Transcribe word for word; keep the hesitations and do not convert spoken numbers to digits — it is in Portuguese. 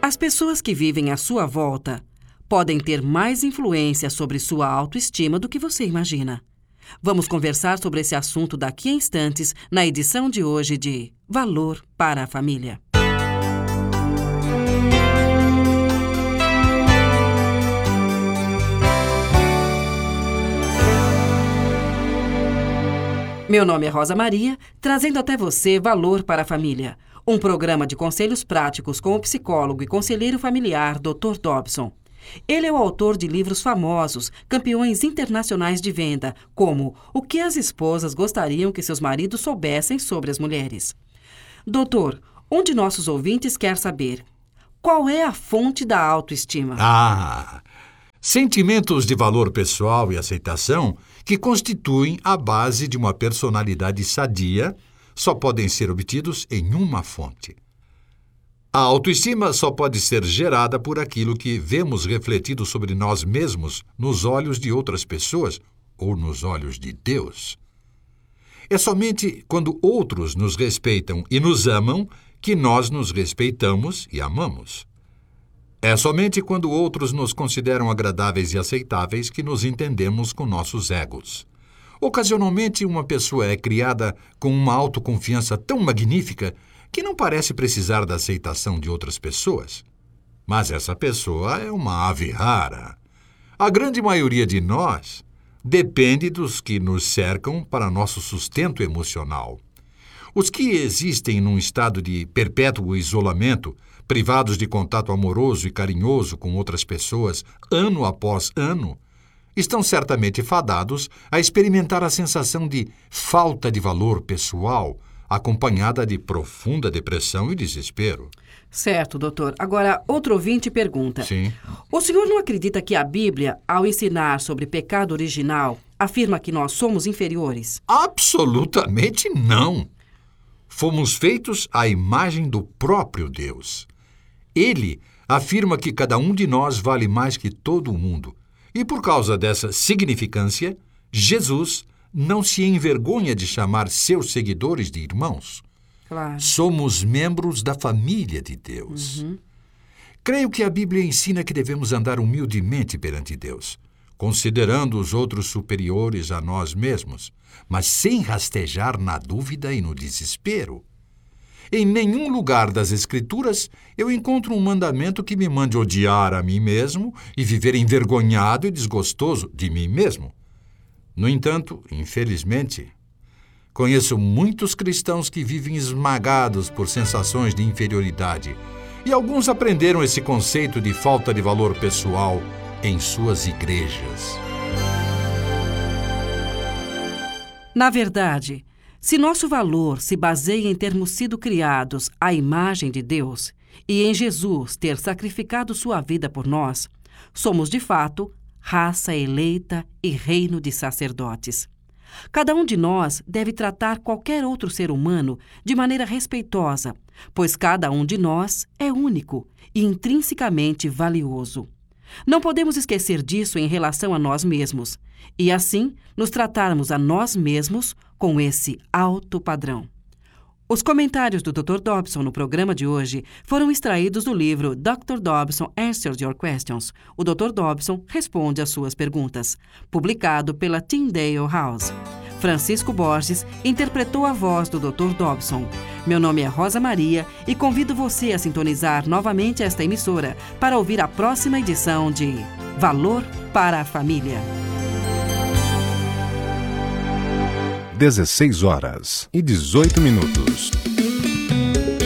As pessoas que vivem à sua volta podem ter mais influência sobre sua autoestima do que você imagina. Vamos conversar sobre esse assunto daqui a instantes na edição de hoje de Valor para a Família. Meu nome é Rosa Maria, trazendo até você Valor para a Família, um programa de conselhos práticos com o psicólogo e conselheiro familiar doutor Dobson. Ele é o autor de livros famosos, campeões internacionais de venda, como O que as esposas gostariam que seus maridos soubessem sobre as mulheres. Doutor, um de nossos ouvintes quer saber: qual é a fonte da autoestima? Ah, sentimentos de valor pessoal e aceitação que constituem a base de uma personalidade sadia só podem ser obtidos em uma fonte. A autoestima só pode ser gerada por aquilo que vemos refletido sobre nós mesmos nos olhos de outras pessoas ou nos olhos de Deus. É somente quando outros nos respeitam e nos amam que nós nos respeitamos e amamos. É somente quando outros nos consideram agradáveis e aceitáveis que nos entendemos com nossos egos. Ocasionalmente, uma pessoa é criada com uma autoconfiança tão magnífica que não parece precisar da aceitação de outras pessoas. Mas essa pessoa é uma ave rara. A grande maioria de nós depende dos que nos cercam para nosso sustento emocional. Os que existem num estado de perpétuo isolamento, privados de contato amoroso e carinhoso com outras pessoas ano após ano, estão certamente fadados a experimentar a sensação de falta de valor pessoal, acompanhada de profunda depressão e desespero. Certo, doutor. Agora, outro ouvinte pergunta. Sim. O senhor não acredita que a Bíblia, ao ensinar sobre pecado original, afirma que nós somos inferiores? Absolutamente não. Fomos feitos à imagem do próprio Deus. Ele afirma que cada um de nós vale mais que todo o mundo. E por causa dessa significância, Jesus não se envergonha de chamar seus seguidores de irmãos. Claro. Somos membros da família de Deus. Uhum. Creio que a Bíblia ensina que devemos andar humildemente perante Deus, considerando os outros superiores a nós mesmos, mas sem rastejar na dúvida e no desespero. Em nenhum lugar das Escrituras eu encontro um mandamento que me mande odiar a mim mesmo e viver envergonhado e desgostoso de mim mesmo. No entanto, infelizmente, conheço muitos cristãos que vivem esmagados por sensações de inferioridade, e alguns aprenderam esse conceito de falta de valor pessoal em suas igrejas. Na verdade, se nosso valor se baseia em termos sido criados à imagem de Deus e em Jesus ter sacrificado sua vida por nós, somos de fato raça eleita e reino de sacerdotes. Cada um de nós deve tratar qualquer outro ser humano de maneira respeitosa, pois cada um de nós é único e intrinsecamente valioso. Não podemos esquecer disso em relação a nós mesmos, e assim nos tratarmos a nós mesmos com esse alto padrão. Os comentários do doutor Dobson no programa de hoje foram extraídos do livro doutor Dobson Answers Your Questions. O doutor Dobson responde às suas perguntas, publicado pela Tyndale House. Francisco Borges interpretou a voz do doutor Dobson. Meu nome é Rosa Maria e convido você a sintonizar novamente esta emissora para ouvir a próxima edição de Valor para a Família. dezesseis horas e dezoito minutos.